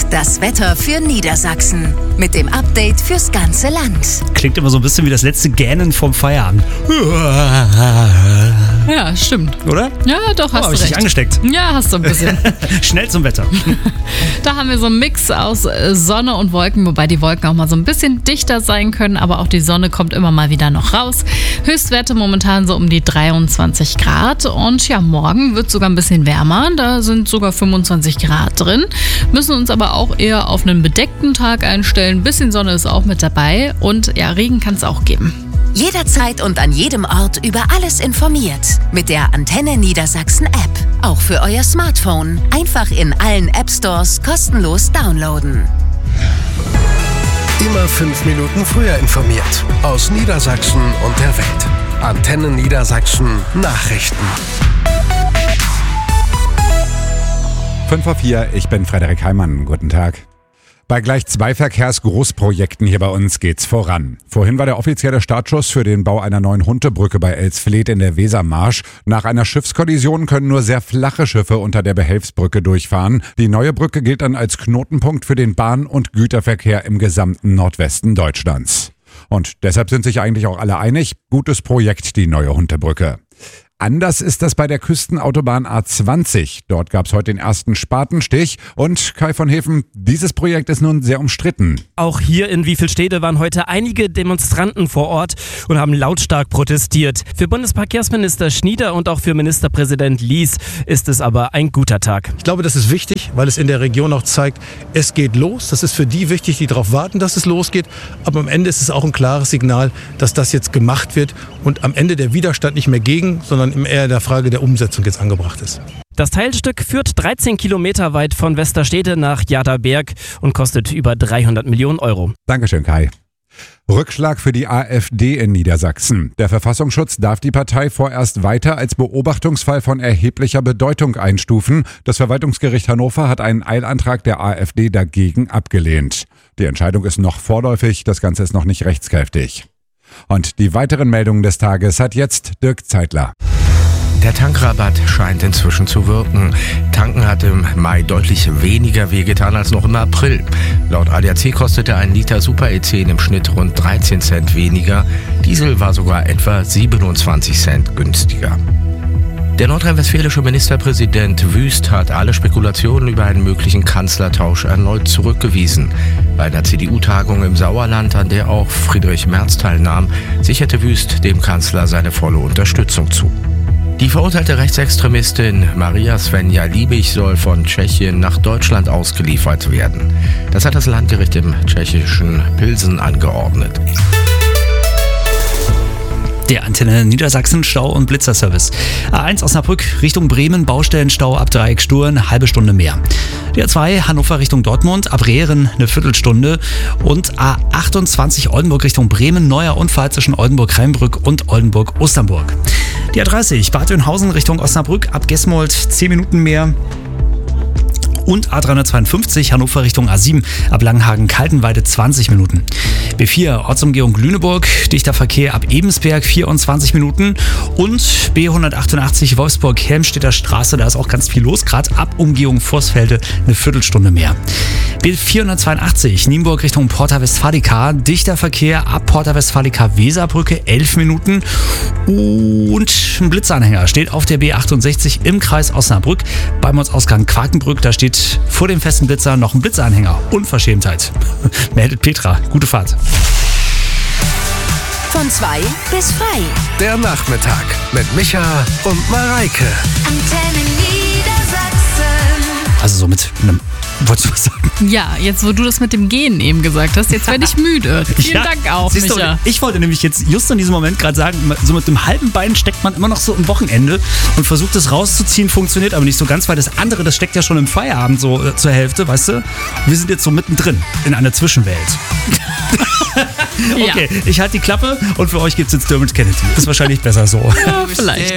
Das Wetter für Niedersachsen. Mit dem Update fürs ganze Land. Klingt immer so ein bisschen wie das letzte Gähnen vom Feierabend. Ja, stimmt. Oder? Ja, doch, hast Hab du ich recht. dich angesteckt. Ja, hast du ein bisschen. Schnell zum Wetter. Da haben wir so einen Mix aus Sonne und Wolken, wobei die Wolken auch mal so ein bisschen dichter sein können, aber auch die Sonne kommt immer mal wieder noch raus. Höchstwerte momentan so um die 23 Grad und ja, morgen wird es sogar ein bisschen wärmer, da sind sogar 25 Grad drin. Müssen uns aber auch eher auf einen bedeckten Tag einstellen. Ein bisschen Sonne ist auch mit dabei und ja, Regen kann es auch geben. Jederzeit und an jedem Ort über alles informiert. Mit der Antenne Niedersachsen App. Auch für euer Smartphone. Einfach in allen App Stores kostenlos downloaden. Immer 5 Minuten früher informiert. Aus Niedersachsen und der Welt. Antenne Niedersachsen Nachrichten. 5:04, ich bin Frederik Heimann. Guten Tag. Bei gleich 2 Verkehrsgroßprojekten hier bei uns geht's voran. Vorhin war der offizielle Startschuss für den Bau einer neuen Hundebrücke bei Elsfleth in der Wesermarsch. Nach einer Schiffskollision können nur sehr flache Schiffe unter der Behelfsbrücke durchfahren. Die neue Brücke gilt dann als Knotenpunkt für den Bahn- und Güterverkehr im gesamten Nordwesten Deutschlands. Und deshalb sind sich eigentlich auch alle einig, gutes Projekt, die neue Hundebrücke. Anders ist das bei der Küstenautobahn A20. Dort gab es heute den ersten Spatenstich. Und Kai von Hefen, dieses Projekt ist nun sehr umstritten. Auch hier in Wiefelstede waren heute einige Demonstranten vor Ort und haben lautstark protestiert. Für Bundesverkehrsminister Schnieder und auch für Ministerpräsident Lies ist es aber ein guter Tag. Ich glaube, das ist wichtig, weil es in der Region auch zeigt, es geht los. Das ist für die wichtig, die darauf warten, dass es losgeht. Aber am Ende ist es auch ein klares Signal, dass das jetzt gemacht wird und am Ende der Widerstand nicht mehr gegen, sondern eher der Frage der Umsetzung jetzt angebracht ist. Das Teilstück führt 13 Kilometer weit von Westerstede nach Jaderberg und kostet über 300 Millionen Euro. Dankeschön, Kai. Rückschlag für die AfD in Niedersachsen. Der Verfassungsschutz darf die Partei vorerst weiter als Beobachtungsfall von erheblicher Bedeutung einstufen. Das Verwaltungsgericht Hannover hat einen Eilantrag der AfD dagegen abgelehnt. Die Entscheidung ist noch vorläufig, das Ganze ist noch nicht rechtskräftig. Und die weiteren Meldungen des Tages hat jetzt Dirk Zeitler. Der Tankrabatt scheint inzwischen zu wirken. Tanken hat im Mai deutlich weniger wehgetan als noch im April. Laut ADAC kostete ein Liter Super-E10 im Schnitt rund 13 Cent weniger. Diesel war sogar etwa 27 Cent günstiger. Der nordrhein-westfälische Ministerpräsident Wüst hat alle Spekulationen über einen möglichen Kanzlertausch erneut zurückgewiesen. Bei einer CDU-Tagung im Sauerland, an der auch Friedrich Merz teilnahm, sicherte Wüst dem Kanzler seine volle Unterstützung zu. Die verurteilte Rechtsextremistin Maria Svenja Liebig soll von Tschechien nach Deutschland ausgeliefert werden. Das hat das Landgericht im tschechischen Pilsen angeordnet. Der Antenne Niedersachsen Stau- und Blitzerservice. A1 Osnabrück Richtung Bremen, Baustellenstau ab Dreieck Stur, eine halbe Stunde mehr. Die A2 Hannover Richtung Dortmund, ab Rehren eine Viertelstunde. Und A28 Oldenburg Richtung Bremen, neuer Unfall zwischen Oldenburg-Rheinbrück und Oldenburg-Osternburg. Die A30 Bad Oeynhausen Richtung Osnabrück, ab Gesmold 10 Minuten mehr. Und A352 Hannover Richtung A7 ab Langenhagen-Kaltenweide 20 Minuten. B4 Ortsumgehung Lüneburg, dichter Verkehr ab Ebensberg 24 Minuten. Und B188 Wolfsburg-Helmstedter Straße, da ist auch ganz viel los, gerade ab Umgehung Vorsfelde eine Viertelstunde mehr. B482 Nienburg Richtung Porta Westfalica, dichter Verkehr ab Porta Westfalica Weserbrücke 11 Minuten. Und ein Blitzanhänger steht auf der B68 im Kreis Osnabrück beim Ortsausgang Quakenbrück, da steht vor dem festen Blitzer noch ein Blitzanhänger. Unverschämtheit. Meldet Petra. Gute Fahrt. Von 2 bis frei. Der Nachmittag mit Micha und Mareike. Antenne Niedersachsen. Also so mit einem... Wolltest du was sagen? Ja, jetzt wo du das mit dem Gehen eben gesagt hast, jetzt werde ich müde. Vielen Dank auch, siehst Micha. Du, ich wollte nämlich jetzt just in diesem Moment gerade sagen, so mit dem halben Bein steckt man immer noch so im Wochenende und versucht es rauszuziehen, funktioniert aber nicht so ganz, weil das andere, das steckt ja schon im Feierabend so zur Hälfte, weißt du? Wir sind jetzt so mittendrin in einer Zwischenwelt. Okay, ich halte die Klappe und für euch gibt's jetzt Dermot Kennedy. Ist wahrscheinlich besser so. Ja, vielleicht.